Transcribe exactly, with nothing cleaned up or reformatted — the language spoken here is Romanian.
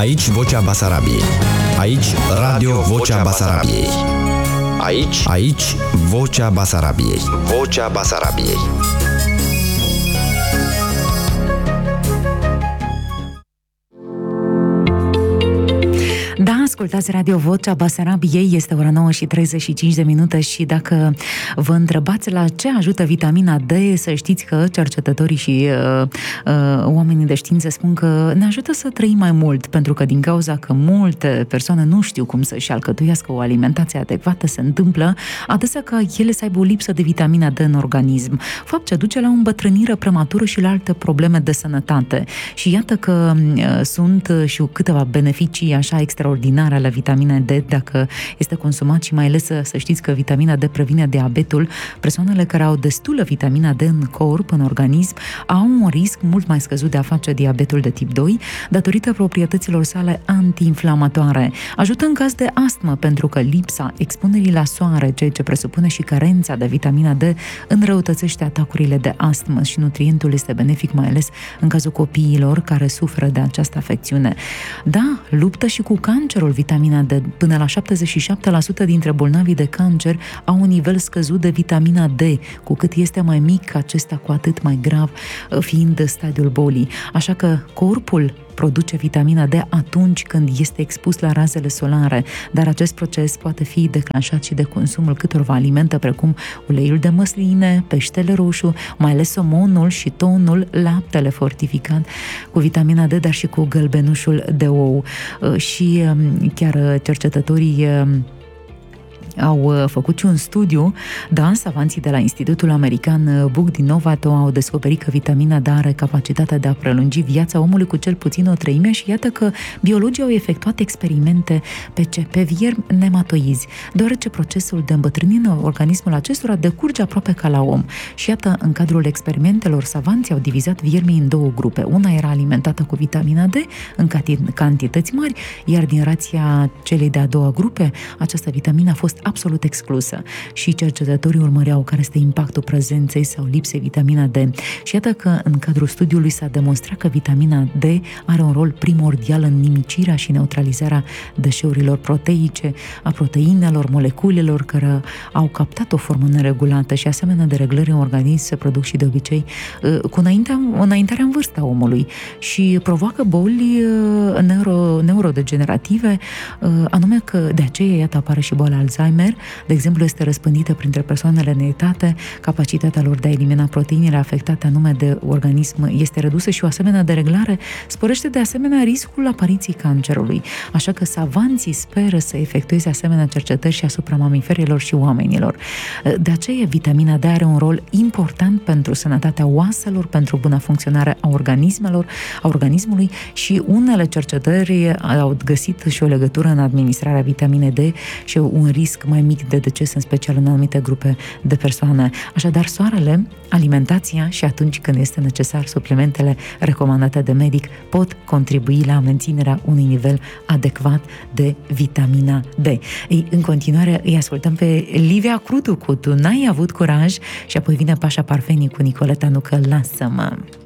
Aici Vocea Basarabiei. Aici Radio Vocea Basarabiei. Aici, aici Vocea Basarabiei. Vocea Basarabiei. Da, ascultați Radio Vocea Basarabiei, este ora nouă și treizeci și cinci de minute și dacă vă întrebați la ce ajută vitamina D, să știți că cercetătorii și uh, uh, oamenii de știință spun că ne ajută să trăim mai mult, pentru că din cauza că multe persoane nu știu cum să-și alcătuiască o alimentație adecvată, se întâmplă adesea ca ele să aibă o lipsă de vitamina D în organism, fapt ce duce la o îmbătrânire prematură și la alte probleme de sănătate. Și iată că uh, sunt și câteva beneficii așa extraordinare ale vitaminei D dacă este consumat și mai ales să, să știți că vitamina D previne diabetul. Persoanele care au destulă vitamina D în corp, în organism, au un risc mult mai scăzut de a face diabetul de tip doi datorită proprietăților sale antiinflamatoare. Ajută în caz de astmă pentru că lipsa expunerii la soare, ceea ce presupune și carența de vitamina D, înrăutățește atacurile de astmă și nutrientul este benefic mai ales în cazul copiilor care suferă de această afecțiune. Da, luptă și cu cancerul vitamina D. Până la șaptezeci și șapte la sută dintre bolnavii de cancer au un nivel scăzut de vitamina D. Cu cât este mai mic, acesta cu atât mai grav, fiind stadiul bolii. Așa că corpul produce vitamina D atunci când este expus la razele solare, dar acest proces poate fi declanșat și de consumul câtorva alimente precum uleiul de măsline, peștele roșu, mai ales somonul și tonul, laptele fortificat cu vitamina D, dar și cu gălbenușul de ou. Și chiar cercetătorii au făcut și un studiu, da, savanții de la Institutul American Buck din Novato au descoperit că vitamina D are capacitatea de a prelungi viața omului cu cel puțin o treime și iată că biologii au efectuat experimente pe ce? Pe viermi nematoizi, deoarece procesul de îmbătrânire în organismul acestora decurge aproape ca la om. Și iată, în cadrul experimentelor, savanții au divizat viermii în două grupe. Una era alimentată cu vitamina D în cantități mari, iar din rația celei de-a doua grupe, această vitamină a fost absolut exclusă și cercetătorii urmăreau care este impactul prezenței sau lipsei vitamina D. Și iată că în cadrul studiului s-a demonstrat că vitamina D are un rol primordial în nimicirea și neutralizarea deșeurilor proteice, a proteinelor, moleculelor care au captat o formă neregulată și asemenea dereglări în organism se produc și de obicei cu înaintea, înaintarea în vârsta omului și provoacă boli neuro, neurodegenerative, anume că de aceea iată apare și boala Alzheimer. De exemplu, este răspândită printre persoanele neînvitate, capacitatea lor de a elimina proteinele afectate anume de organism este redusă și o asemenea dereglare sporește de asemenea riscul apariției cancerului. Așa că savanții speră să efectueze asemenea cercetări și asupra mamiferilor și oamenilor. De aceea, vitamina D are un rol important pentru sănătatea oaselor, pentru buna funcționare a organismelor, a organismului și unele cercetări au găsit și o legătură în administrarea vitaminei D și un risc mai mic de deces, în special în anumite grupe de persoane. Așadar, soarele, alimentația și atunci când este necesar suplimentele recomandate de medic pot contribui la menținerea unui nivel adecvat de vitamina D. Ei, în continuare îi ascultăm pe Livia Crudu cu Tu n-ai avut curaj și apoi vine Pașa Parfenii cu Nicoleta Nucă, Lasă-mă.